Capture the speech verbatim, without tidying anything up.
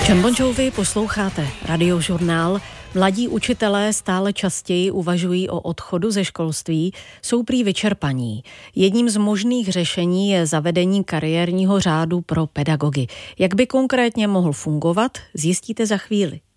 John Bon Jovi, posloucháte Radiožurnál. Mladí učitelé stále častěji uvažují o odchodu ze školství, jsou prý vyčerpaní. Jedním z možných řešení je zavedení kariérního řádu pro pedagogy. Jak by konkrétně mohl fungovat, zjistíte za chvíli.